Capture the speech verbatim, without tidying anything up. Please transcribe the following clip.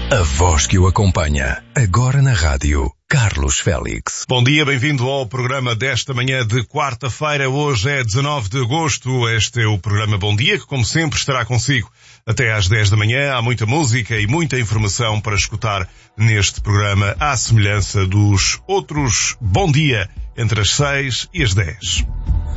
A voz que o acompanha, agora na rádio, Carlos Félix. Bom dia, bem-vindo ao programa desta manhã de quarta-feira. Hoje é dezanove de agosto. Este é o programa Bom Dia, que como sempre estará consigo até às dez da manhã. Há muita música e muita informação para escutar neste programa, à semelhança dos outros Bom Dia, entre as seis e as dez.